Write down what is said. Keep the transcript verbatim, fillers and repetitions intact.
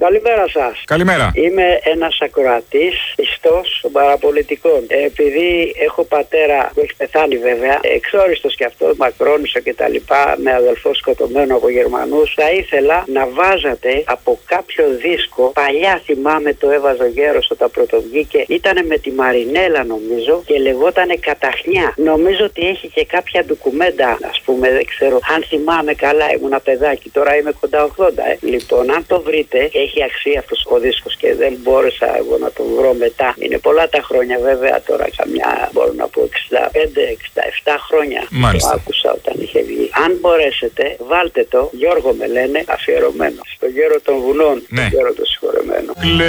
Καλημέρα σας. Καλημέρα. Είμαι ένας ακροατής, πιστός των παραπολιτικών. Ε, επειδή έχω πατέρα που έχει πεθάνει βέβαια, εξόριστος κι αυτός, μακρόνισο και τα λοιπά, με αδελφό σκοτωμένο από Γερμανούς, θα ήθελα να βάζατε από κάποιο δίσκο, παλιά θυμάμαι το έβαζε ο Γέρος όταν πρωτοβγήκε, ήτανε με τη Μαρινέλα νομίζω και λεγότανε Καταχνιά. Νομίζω ότι έχει και κάποια ντοκουμέντα, ας πούμε, δεν ξέρω. Αν θυμάμαι καλά, ήμουν παιδάκι, τώρα είμαι κοντά ογδόντα. Ε. Λοιπόν, αν το βρείτε, έχει αξία αυτός ο δίσκος και δεν μπόρεσα εγώ να τον βρω μετά. Είναι πολλά τα χρόνια βέβαια, τώρα καμιά μπορώ να πω εξήντα πέντε εξήντα επτά χρόνια. Μάλιστα. Το άκουσα όταν είχε βγει. Αν μπορέσετε, βάλτε το, Γιώργο με λένε, αφιερωμένο. Στο γέρο των βουνών, ναι. Το γέρο το συγχωρεμένο.